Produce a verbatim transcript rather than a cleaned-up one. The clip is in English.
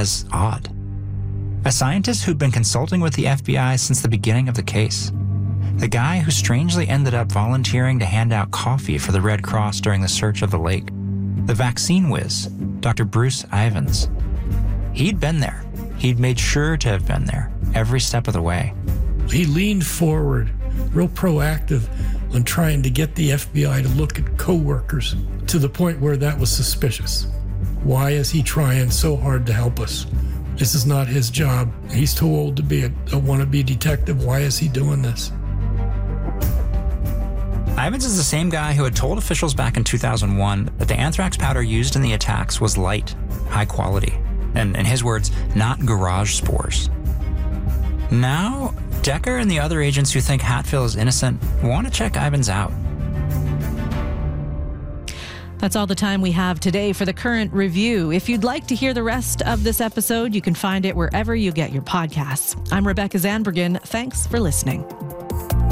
as odd. A scientist who'd been consulting with the F B I since the beginning of the case. The guy who strangely ended up volunteering to hand out coffee for the Red Cross during the search of the lake. The vaccine whiz, Doctor Bruce Ivins. He'd been there. He'd made sure to have been there every step of the way. He leaned forward, real proactive on trying to get the F B I to look at coworkers to the point where that was suspicious. Why is he trying so hard to help us? This is not his job. He's too old to be a, a wannabe detective. Why is he doing this? Ivins is the same guy who had told officials back in two thousand one that the anthrax powder used in the attacks was light, high quality, and in his words, not garage spores. Now, Decker and the other agents who think Hatfill is innocent want to check Ivins out. That's all the time we have today for the Current Review. If you'd like to hear the rest of this episode, you can find it wherever you get your podcasts. I'm Rebecca Zandbergen. Thanks for listening.